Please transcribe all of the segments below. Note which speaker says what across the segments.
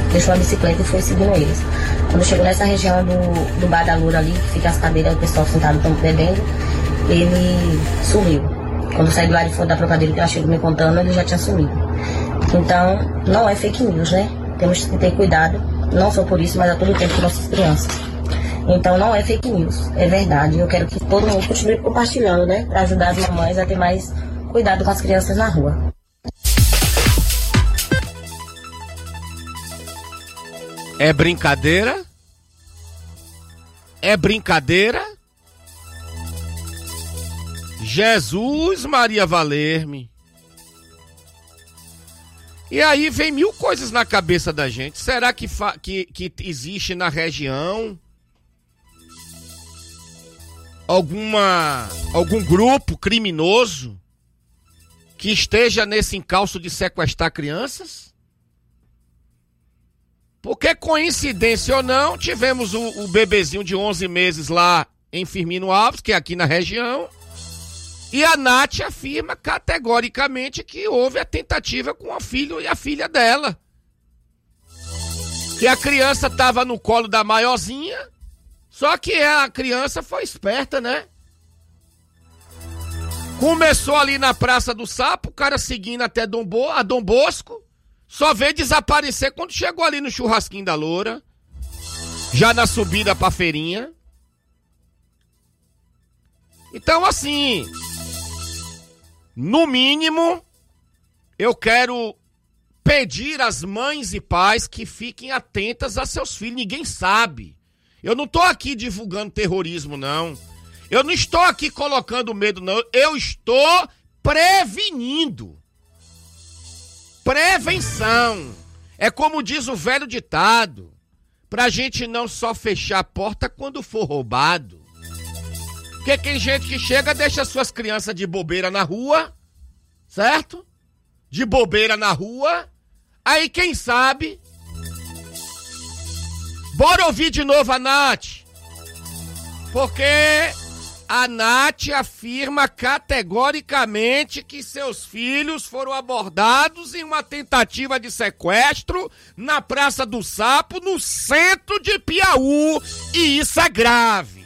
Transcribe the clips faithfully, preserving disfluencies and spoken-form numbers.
Speaker 1: deixou a bicicleta e foi seguindo eles. Quando chegou nessa região do, do Bar da Loura ali, que fica as cadeiras, o pessoal sentado estão bebendo, ele sumiu. Quando saiu do lado de fora da Propadeiro, que ela chegou me contando, ele já tinha sumido. Então, não é fake news, né? Temos que ter cuidado, não só por isso, mas a todo tempo com nossas crianças. Então, não é fake news, é verdade. Eu quero que todo mundo continue compartilhando, né? Para ajudar as mamães a ter mais cuidado com as crianças na rua.
Speaker 2: É brincadeira? É brincadeira? Jesus Maria Valer-me. E aí vem mil coisas na cabeça da gente. Será que, fa- que, que existe na região alguma, algum grupo criminoso que esteja nesse encalço de sequestrar crianças? Porque, coincidência ou não, tivemos o, o bebezinho de onze meses lá em Firmino Alves, que é aqui na região, e a Nath afirma categoricamente que houve a tentativa com o filho e a filha dela. Que a criança estava no colo da maiorzinha, só que a criança foi esperta, né? Começou ali na Praça do Sapo, o cara seguindo até Dom Bo- a Dom Bosco, só veio desaparecer quando chegou ali no churrasquinho da Loura, já na subida pra feirinha. Então, assim, no mínimo, eu quero pedir às mães e pais que fiquem atentas a seus filhos. Ninguém sabe. Eu não tô aqui divulgando terrorismo, não. Eu não estou aqui colocando medo, não. Eu estou prevenindo. Prevenção. É como diz o velho ditado, pra gente não só fechar a porta quando for roubado. Porque tem gente que chega, deixa suas crianças de bobeira na rua, certo? De bobeira na rua. Aí quem sabe... Bora ouvir de novo a Nath. Porque a Nath afirma categoricamente que seus filhos foram abordados em uma tentativa de sequestro na Praça do Sapo, no centro de Piauí. E isso é grave.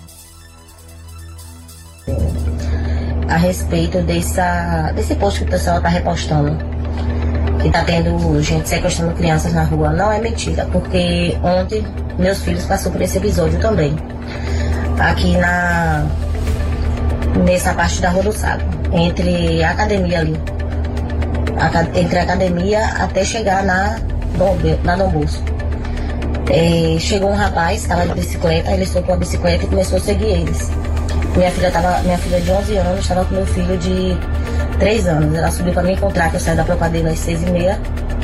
Speaker 1: A respeito dessa, desse post que o pessoal tá repostando, que tá tendo gente sequestrando crianças na rua, não é mentira, porque ontem meus filhos passaram por esse episódio também, aqui na nessa parte da Rua do Sapo, entre a academia ali, a, entre a academia até chegar na Dom, na Dom Bosco. É, chegou um rapaz, estava de bicicleta, ele soltou a bicicleta e começou a seguir eles. Minha filha, tava, minha filha de onze anos estava com meu filho de três anos. Ela subiu para me encontrar, que eu saí da Propadeira às seis e meia.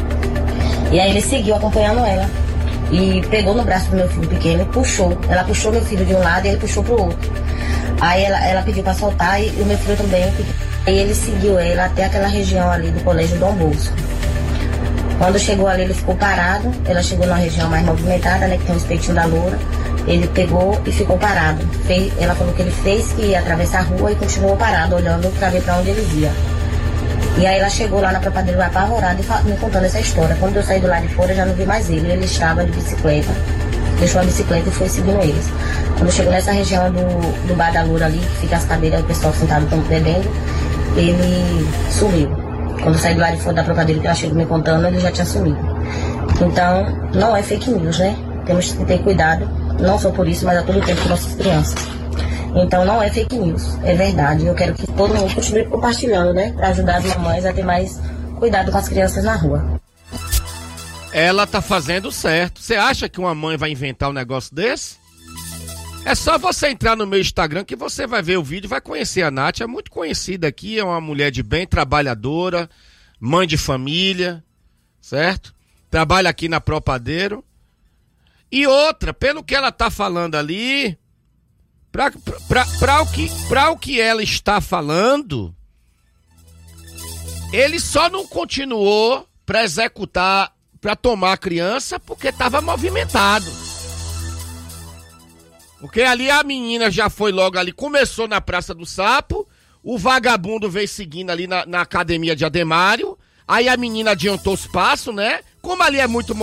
Speaker 1: E aí ele seguiu acompanhando ela. E pegou no braço do meu filho pequeno e puxou. Ela puxou meu filho de um lado e ele puxou pro outro. Aí ela, ela pediu para soltar e o meu filho também pediu. Aí ele seguiu ela até aquela região ali do Colégio Dom Bosco. Quando chegou ali, ele ficou parado. Ela chegou numa região mais movimentada, né, que tem o espetinho da Loura. Ele pegou e ficou parado. Fez, ela falou que ele fez que ia atravessar a rua e continuou parado, olhando para ver para onde ele ia. E aí ela chegou lá na Propadeira apavorada e me contando essa história. Quando eu saí do lado de fora, eu já não vi mais ele. Ele estava de bicicleta, deixou a bicicleta e foi seguindo eles. Quando chegou nessa região do, do Bar da Loura ali, que fica as cadeiras, o pessoal sentado estão bebendo, ele sumiu. Quando eu saí do lado de fora da Propadeira, que ela chegou me contando, ele já tinha sumido. Então, não é fake news, né? Temos que ter cuidado, não só por isso, mas a todo tempo com nossas crianças. Então, não é fake news, é verdade. Eu quero que todo mundo continue compartilhando, né? Para ajudar as mamães a ter mais cuidado com as crianças na rua.
Speaker 2: Ela tá fazendo certo. Você acha que uma mãe vai inventar um negócio desse? É só você entrar no meu Instagram que você vai ver o vídeo e vai conhecer a Nath. É muito conhecida aqui, é uma mulher de bem, trabalhadora, mãe de família, certo? Trabalha aqui na Propadeiro. E outra, pelo que ela tá falando ali, pra, pra, pra, o que, pra o que ela está falando, ele só não continuou pra executar, pra tomar a criança, porque tava movimentado. Porque ali a menina já foi logo ali, começou na Praça do Sapo, o vagabundo veio seguindo ali na, na academia de Ademário, aí a menina adiantou os passos, né? Como ali é muito